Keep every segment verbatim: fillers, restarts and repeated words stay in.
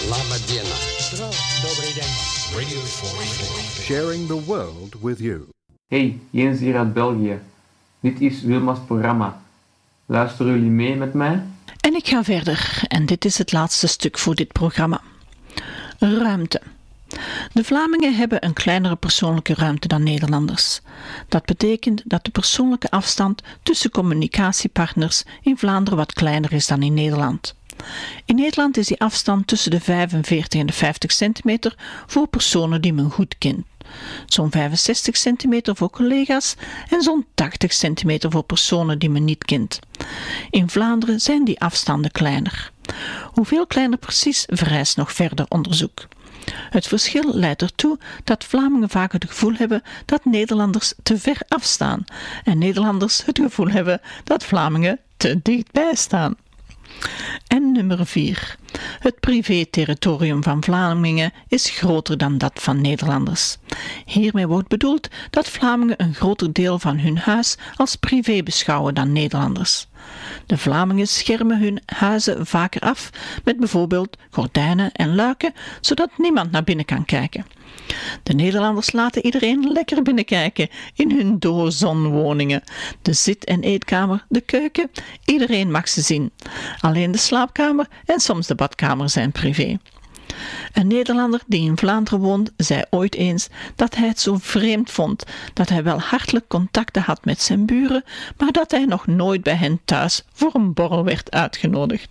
Lamadiena. Radio forty-four. Sharing the world with you. Hey, Jens hier uit België. Dit is Wilma's programma. Luisteren jullie mee met mij? En ik ga verder en dit is het laatste stuk voor dit programma. Ruimte. De Vlamingen hebben een kleinere persoonlijke ruimte dan Nederlanders. Dat betekent dat de persoonlijke afstand tussen communicatiepartners in Vlaanderen wat kleiner is dan in Nederland. In Nederland is die afstand tussen de vijfenveertig en de vijftig centimeter voor personen die men goed kent. Zo'n vijfenzestig centimeter voor collega's en zo'n tachtig centimeter voor personen die men niet kent. In Vlaanderen zijn die afstanden kleiner. Hoeveel kleiner precies vereist nog verder onderzoek. Het verschil leidt ertoe dat Vlamingen vaak het gevoel hebben dat Nederlanders te ver afstaan en Nederlanders het gevoel hebben dat Vlamingen te dichtbij staan. En nummer vier. Het privé-territorium van Vlamingen is groter dan dat van Nederlanders. Hiermee wordt bedoeld dat Vlamingen een groter deel van hun huis als privé beschouwen dan Nederlanders. De Vlamingen schermen hun huizen vaker af met bijvoorbeeld gordijnen en luiken, zodat niemand naar binnen kan kijken. De Nederlanders laten iedereen lekker binnenkijken in hun doorzonwoningen. De zit- en eetkamer, de keuken, iedereen mag ze zien. Alleen de slaapkamer en soms de badkamer zijn privé. Een Nederlander die in Vlaanderen woont, zei ooit eens dat hij het zo vreemd vond dat hij wel hartelijk contacten had met zijn buren, maar dat hij nog nooit bij hen thuis voor een borrel werd uitgenodigd.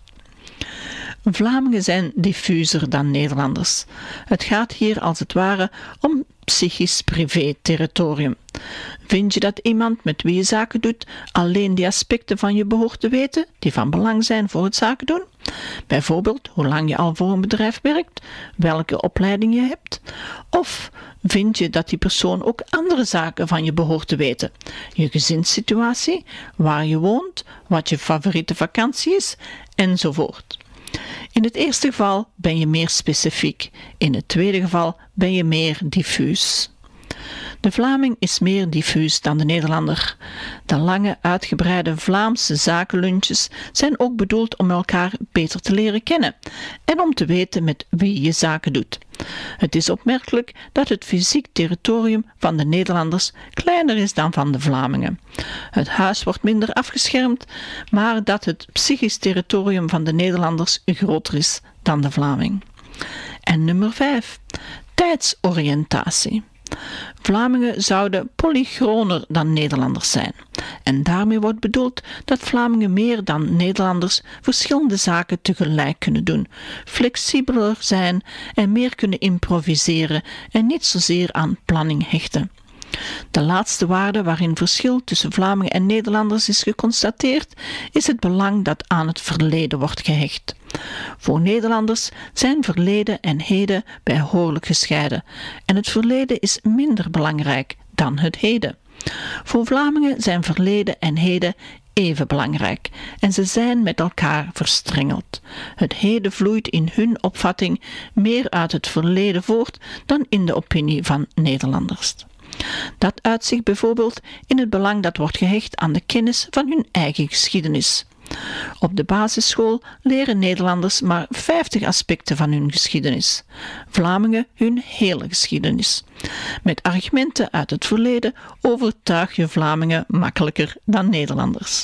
Vlamingen zijn diffuser dan Nederlanders. Het gaat hier als het ware om psychisch privé-territorium. Vind je dat iemand met wie je zaken doet alleen die aspecten van je behoort te weten die van belang zijn voor het zaken doen? Bijvoorbeeld hoe lang je al voor een bedrijf werkt, welke opleiding je hebt. Of vind je dat die persoon ook andere zaken van je behoort te weten? Je gezinssituatie, waar je woont, wat je favoriete vakantie is, enzovoort. In het eerste geval ben je meer specifiek, in het tweede geval ben je meer diffuus. De Vlaming is meer diffuus dan de Nederlander. De lange, uitgebreide Vlaamse zakenlunches zijn ook bedoeld om elkaar beter te leren kennen en om te weten met wie je zaken doet. Het is opmerkelijk dat het fysiek territorium van de Nederlanders kleiner is dan van de Vlamingen. Het huis wordt minder afgeschermd, maar dat het psychisch territorium van de Nederlanders groter is dan de Vlaming. En nummer vijf. Tijdsoriëntatie. Vlamingen zouden polychroner dan Nederlanders zijn. En daarmee wordt bedoeld dat Vlamingen meer dan Nederlanders verschillende zaken tegelijk kunnen doen, flexibeler zijn en meer kunnen improviseren en niet zozeer aan planning hechten. De laatste waarde waarin verschil tussen Vlamingen en Nederlanders is geconstateerd, is het belang dat aan het verleden wordt gehecht. Voor Nederlanders zijn verleden en heden behoorlijk gescheiden en het verleden is minder belangrijk dan het heden. Voor Vlamingen zijn verleden en heden even belangrijk en ze zijn met elkaar verstrengeld. Het heden vloeit in hun opvatting meer uit het verleden voort dan in de opinie van Nederlanders. Dat uit zich bijvoorbeeld in het belang dat wordt gehecht aan de kennis van hun eigen geschiedenis. Op de basisschool leren Nederlanders maar vijftig aspecten van hun geschiedenis. Vlamingen hun hele geschiedenis. Met argumenten uit het verleden overtuig je Vlamingen makkelijker dan Nederlanders.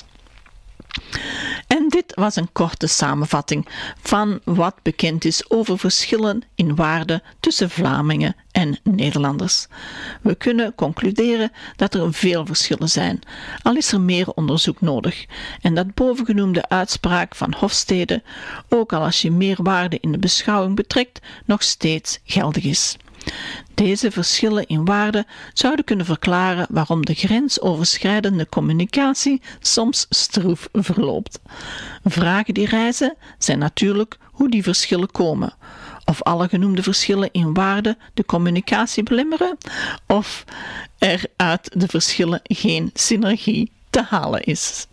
En dit was een korte samenvatting van wat bekend is over verschillen in waarde tussen Vlamingen en Nederlanders. We kunnen concluderen dat er veel verschillen zijn, al is er meer onderzoek nodig, en dat bovengenoemde uitspraak van Hofstede, ook al als je meer waarde in de beschouwing betrekt, nog steeds geldig is. Deze verschillen in waarde zouden kunnen verklaren waarom de grensoverschrijdende communicatie soms stroef verloopt. Vragen die rijzen zijn natuurlijk hoe die verschillen komen. Of alle genoemde verschillen in waarde de communicatie belemmeren, of er uit de verschillen geen synergie te halen is.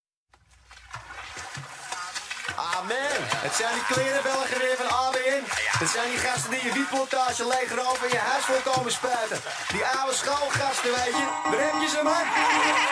Amen. Het zijn die klerenbellen weer van A B N. Het zijn die gasten die je wietplantage leegroven en je huis vol komen spuiten. Die oude schoolgasten, weet je. Daar heb je ze, man.